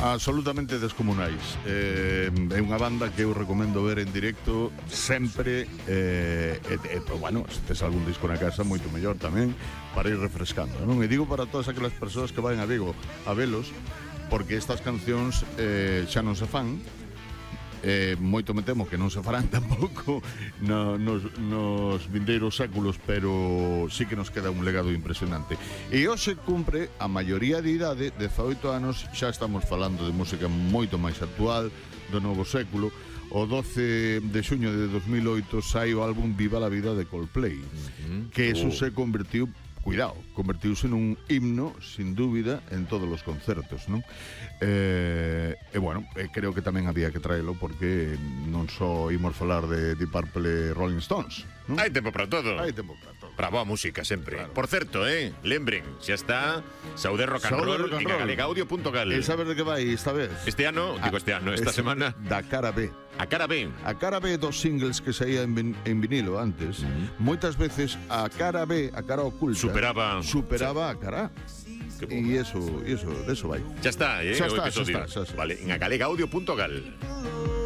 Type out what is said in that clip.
absolutamente descomunais. É unha banda que eu recomendo ver en directo sempre. Bueno, se tes algún disco na casa, moito mellor tamén, para ir refrescando, non? E digo para todas aquelas persoas que van a Vigo a velos, porque estas cancións xa non se fan. Moito me temo que non se farán tampouco nos vindeiros séculos, pero sí que nos queda un legado impresionante. E hoxe cumpre a maioría de idade, 18 anos. Xa estamos falando de música moito máis actual, do novo século. O 12 de xuño de 2008 sai o álbum Viva la Vida de Coldplay, que eso se convertiu, cuidado, convertiuse nun himno, sin dúbida, en todos os concertos, non? Bueno, creo que tamén había que traelo, porque non só imos falar de Deep Purple e Rolling Stones, non? Hai tempo para todo. Hai tempo para todo. Para boa música sempre. Claro. Por certo, lembren, xa está Saúde Rock and Roll en agalegaudio.gal. E sabes de que vai esta vez? Este ano, esta semana, da cara B. a cara B. A cara B dos singles que saía en vinilo antes, moitas veces a cara B, a cara oculta, superaba a cara A. E eso vai. Xa está, Xa está, o episodio. xa está. Vale, en agalegaudio.gal.